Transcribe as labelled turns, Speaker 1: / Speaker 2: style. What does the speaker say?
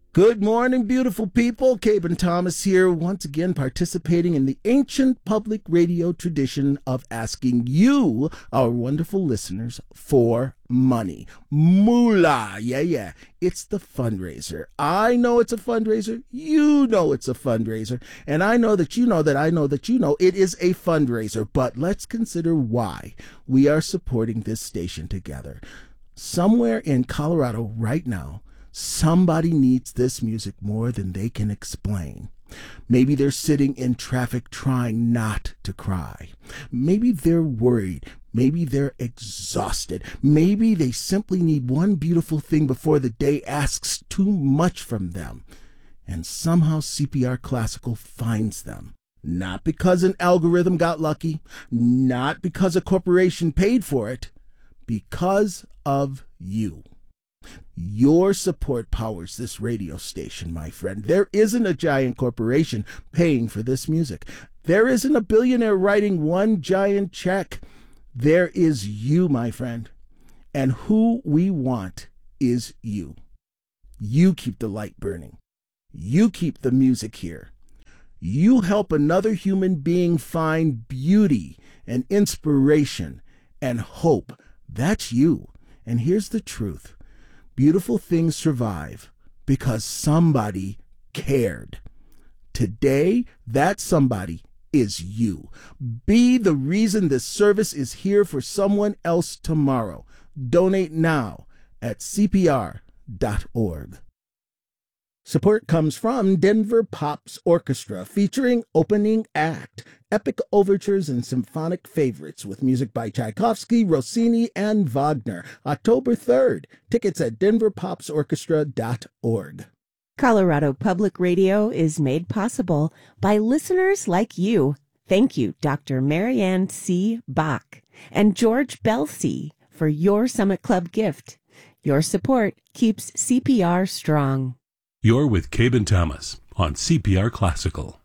Speaker 1: Good morning, beautiful people. Caben Thomas here, once again participating in the ancient public radio tradition of asking you, our wonderful listeners, for money. Moolah. Yeah. It's the fundraiser. I know it's a fundraiser. You know it's a fundraiser. And I know that you know that I know that you know it is a fundraiser. But let's consider why we are supporting this station together. Somewhere in Colorado right now, somebody needs this music more than they can explain. Maybe they're sitting in traffic trying not to cry. Maybe they're worried. Maybe they're exhausted. Maybe they simply need one beautiful thing before the day asks too much from them. And somehow CPR Classical finds them. Not because an algorithm got lucky, not because a corporation paid for it, because of you. Your support powers this radio station, my friend. There isn't a giant corporation paying for this music. There isn't a billionaire writing one giant check. There is you, my friend. And who we want is you. You keep the light burning. You keep the music here. You help another human being find beauty and inspiration and hope. That's you. And here's the truth. Beautiful things survive because somebody cared. Today, that somebody is you. Be the reason this service is here for someone else tomorrow. Donate now at CPR.org. Support comes from Denver Pops Orchestra, featuring opening act, epic overtures and symphonic favorites with music by Tchaikovsky, Rossini, and Wagner. October 3rd. Tickets at denverpopsorchestra.org.
Speaker 2: Colorado Public Radio is made possible by listeners like you. Thank you, Dr. Marianne C. Bach and George Belsey, for your Summit Club gift. Your support keeps CPR strong.
Speaker 3: You're with Caben Thomas on CPR Classical.